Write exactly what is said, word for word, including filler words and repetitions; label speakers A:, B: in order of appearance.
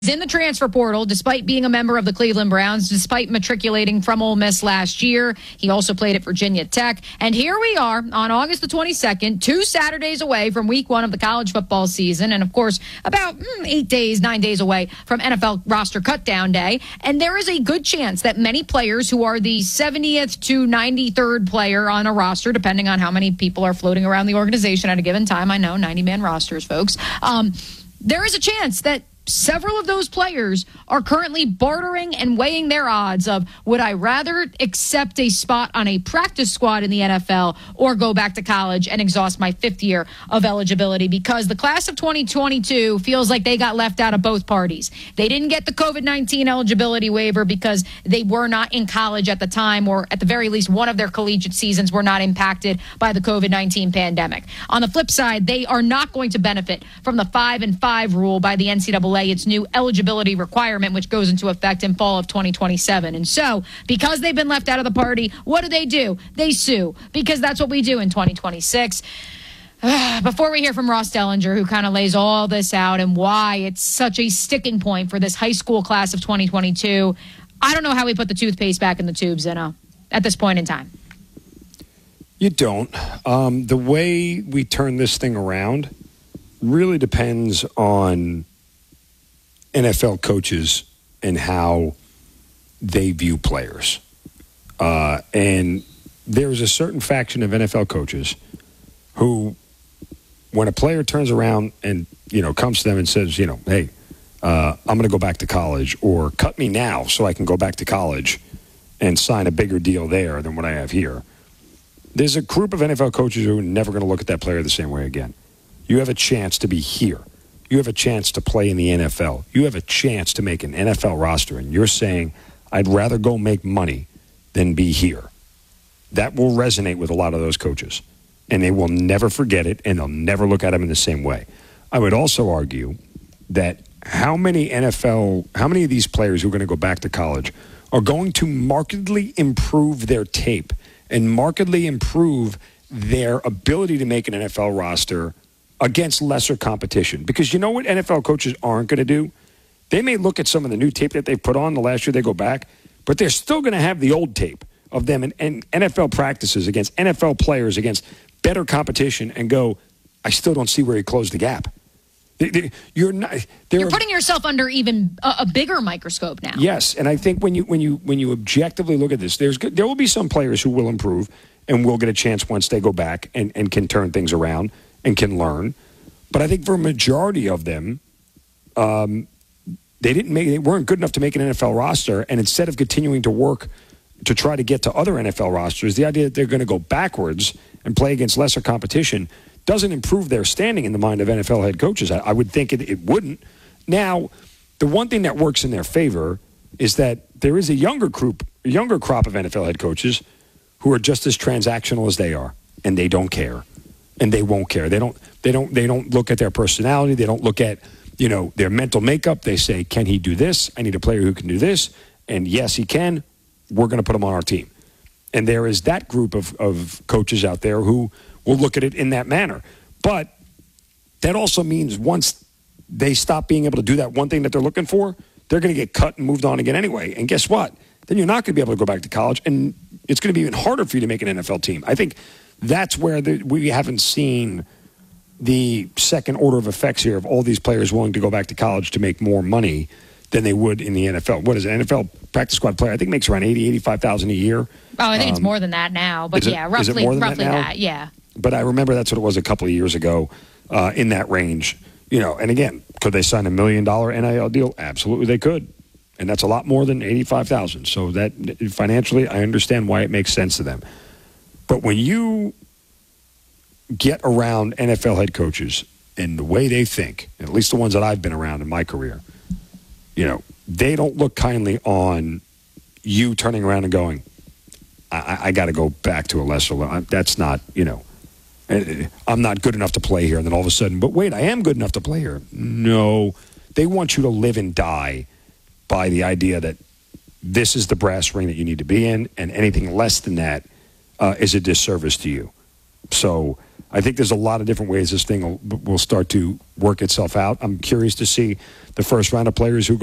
A: in the transfer portal, despite being a member of the Cleveland Browns, despite matriculating from Ole Miss last year. He also played at Virginia Tech. And here we are on August the twenty-second, two Saturdays away from week one of the college football season. And, of course, about mm, eight days, nine days away from N F L roster cutdown day. And there is a good chance that many players who are the seventieth to ninety-third player on a roster, depending on how many people are floating around the organization at a given time. I know, ninety-man rosters, folks. Um, there is a chance that several of those players are currently bartering and weighing their odds of, would I rather accept a spot on a practice squad in the N F L or go back to college and exhaust my fifth year of eligibility? Because the class of twenty twenty-two feels like they got left out of both parties. They didn't get the COVID nineteen eligibility waiver because they were not in college at the time, or at the very least one of their collegiate seasons were not impacted by the COVID nineteen pandemic. On the flip side, they are not going to benefit from the five and five rule by the N C double A, its new eligibility requirement, which goes into effect in fall of twenty twenty-seven. And so, because they've been left out of the party, what do they do? They sue, because that's what we do in twenty twenty-six. Before we hear from Ross Dellinger, who kind of lays all this out and why it's such a sticking point for this high school class of twenty twenty-two, I don't know how we put the toothpaste back in the tubes, Zeno, at this point in time.
B: You don't. Um, the way we turn this thing around really depends on N F L coaches and how they view players. Uh, and there's a certain faction of N F L coaches who, when a player turns around and, you know, comes to them and says, you know, hey, uh, I'm going to go back to college, or cut me now so I can go back to college and sign a bigger deal there than what I have here. There's a group of N F L coaches who are never going to look at that player the same way again. You have a chance to be here. You have a chance to play in the N F L. You have a chance to make an N F L roster, and you're saying, I'd rather go make money than be here. That will resonate with a lot of those coaches, and they will never forget it, and they'll never look at them in the same way. I would also argue that how many N F L, how many of these players who are going to go back to college are going to markedly improve their tape and markedly improve their ability to make an N F L roster against lesser competition? Because you know what N F L coaches aren't going to do? They may look at some of the new tape that they've put on the last year they go back, but they're still going to have the old tape of them in, in N F L practices against N F L players, against better competition, and go, I still don't see where he closed the gap. They, they, you're not.
A: You're putting yourself under even a, a bigger microscope now.
B: Yes, and I think when you when you when you objectively look at this, there's there will be some players who will improve and will get a chance once they go back and, and can turn things around and can learn. But I think for a majority of them, um, they didn't make, they weren't good enough to make an N F L roster. And instead of continuing to work to try to get to other N F L rosters, the idea that they're going to go backwards and play against lesser competition doesn't improve their standing in the mind of N F L head coaches. I, I would think it, it wouldn't. Now, the one thing that works in their favor is that there is a younger group, a younger crop of N F L head coaches who are just as transactional as they are, and they don't care. And they won't care. They don't. They don't. They don't look at their personality. They don't look at, you know, their mental makeup. They say, "Can he do this? I need a player who can do this." And yes, he can. We're going to put him on our team. And there is that group of, of coaches out there who will look at it in that manner. But that also means once they stop being able to do that one thing that they're looking for, they're going to get cut and moved on again anyway. And guess what? Then you're not going to be able to go back to college, and it's going to be even harder for you to make an N F L team. I think that's where the, we haven't seen the second order of effects here of all these players willing to go back to college to make more money than they would in the N F L. What is an N F L practice squad player? I think makes around eighty, eighty-five thousand a year.
A: Oh, I think um, it's more than that now. But
B: it,
A: yeah, roughly, roughly that, that, yeah.
B: But I remember that's what it was a couple of years ago, uh, in that range. You know, and again, could they sign a million dollar N I L deal? Absolutely, they could. And that's a lot more than eighty-five thousand. So that financially, I understand why it makes sense to them. But when you get around N F L head coaches and the way they think, at least the ones that I've been around in my career, you know, they don't look kindly on you turning around and going, I, I got to go back to a lesser level. That's not, you know, I'm not good enough to play here. And then all of a sudden, but wait, I am good enough to play here. No, they want you to live and die by the idea that this is the brass ring that you need to be in, and anything less than that uh, is a disservice to you. So I think there's a lot of different ways this thing will, will start to work itself out. I'm curious to see the first round of players who